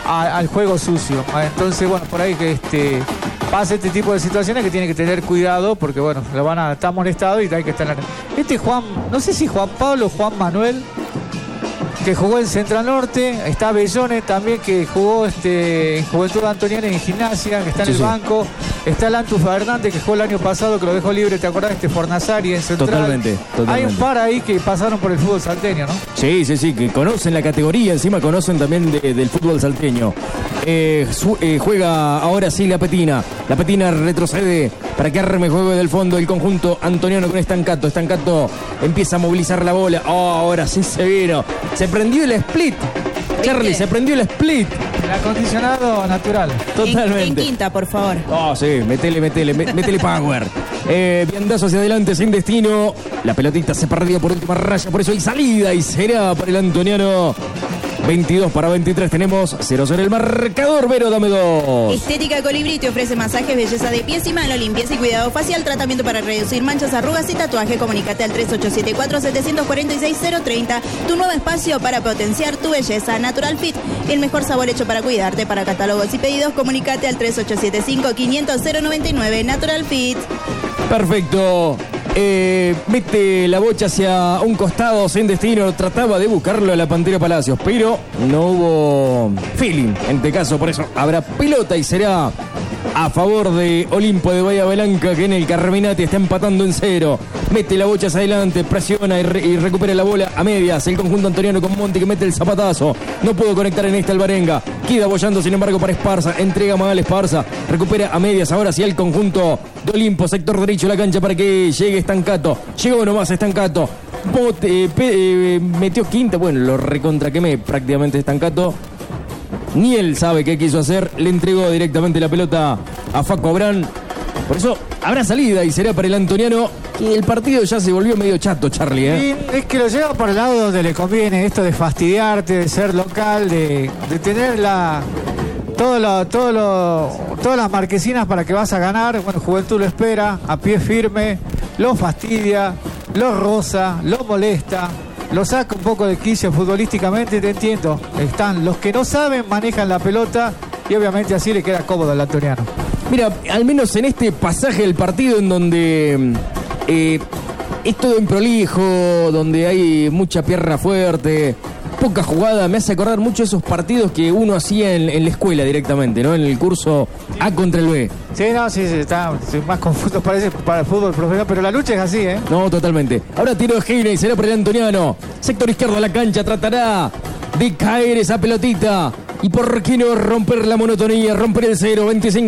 al juego sucio. Entonces, bueno, por ahí que pasa este tipo de situaciones que tiene que tener cuidado porque, bueno, lo van a estar molestado y hay que estar... Juan, no sé si Juan Pablo o Juan Manuel, que jugó en Central Norte, está Bellones también, que jugó en Juventud Antoniana en Gimnasia, que está en el banco, está Lantus Fernández, que jugó el año pasado, que lo dejó libre, ¿te acordás? Fornazari en Central. Totalmente. Hay un par ahí que pasaron por el fútbol salteño, ¿no? Sí, que conocen la categoría, encima conocen también del fútbol salteño. Juega ahora sí la Petina retrocede para que arme juego del fondo el conjunto antoniano con Stancato empieza a movilizar la bola. Ahora sí se vino, se prendió el split, Charlie, se prendió el split. El acondicionado natural. Totalmente. En quinta, por favor. Sí, métele power. Viandazo hacia adelante sin destino. La pelotita se perdió por última raya, por eso hay salida y será para el antoniano. 22-23 tenemos 0-0 el marcador. Vero, dame 2. Estética Colibrí te ofrece masajes, belleza de pies y mano, limpieza y cuidado facial, tratamiento para reducir manchas, arrugas y tatuaje. Comunícate al 3874-746-030. Tu nuevo espacio para potenciar tu belleza. Natural Fit, el mejor sabor hecho para cuidarte. Para catálogos y pedidos, comunícate al 3875-500-099. Natural Fit. Perfecto. Mete la bocha hacia un costado sin destino. Trataba de buscarlo a la Pantera Palacios, pero no hubo feeling en este caso. Por eso habrá pelota y será a favor de Olimpo de Bahía Blanca, que en el Carminati está empatando en 0. Mete la bocha hacia adelante, presiona y recupera la bola a medias. El conjunto antoniano con Monti que mete el zapatazo. No pudo conectar en esta Alvarenga. Queda bollando sin embargo para Esparza. Entrega mal Esparza. Recupera a medias. Ahora sí el conjunto de Olimpo. Sector derecho de la cancha para que llegue Stancato. Llegó nomás Stancato. Metió quinta. Bueno, lo recontraquemé prácticamente Stancato. Ni él sabe qué quiso hacer. Le entregó directamente la pelota a Facu Abrán. Por eso habrá salida y será para el antoniano. Y el partido ya se volvió medio chato, Charlie, Y es que lo lleva por el lado donde le conviene. Esto de fastidiarte, de ser local, de tener todas las marquesinas para que vas a ganar. Bueno, Juventud lo espera, a pie firme, lo fastidia, lo roza, lo molesta. Lo saca un poco de quicio futbolísticamente, te entiendo. Están los que no saben, manejan la pelota y obviamente así le queda cómodo al antoniano. Mira, al menos en este pasaje del partido en donde es todo improlijo, donde hay mucha pierna fuerte, poca jugada, me hace acordar mucho esos partidos que uno hacía en la escuela directamente, ¿no? En el curso A contra el B. Sí, está más confuso parece para el fútbol profesional, pero la lucha es así, ¿eh? No, totalmente. Ahora tiro de Gine y será para el antoniano. Sector izquierdo de la cancha, tratará de caer esa pelotita. Y por qué no romper la monotonía, romper el 0, 25.